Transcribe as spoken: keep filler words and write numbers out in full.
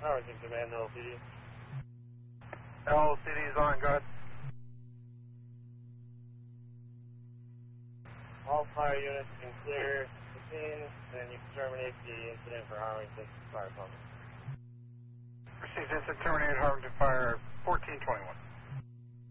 Harrington Command, L C D. L C D is on, go ahead. All fire units can clear the scene, and you can terminate the incident for Harlington Fire Department. Received incident terminated, Harlington Fire, fourteen twenty-one.